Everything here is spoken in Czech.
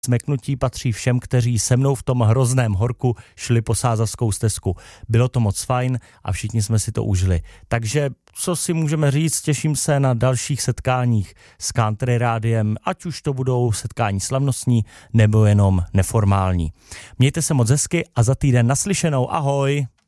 Smeknutí patří všem, kteří se mnou v tom hrozném horku šli po Sázavskou stezku. Bylo to moc fajn a všichni jsme si to užili. Takže co si můžeme říct, těším se na dalších setkáních s Country Rádiem, ať už to budou setkání slavnostní nebo jenom neformální. Mějte se moc hezky a za týden naslyšenou. Ahoj!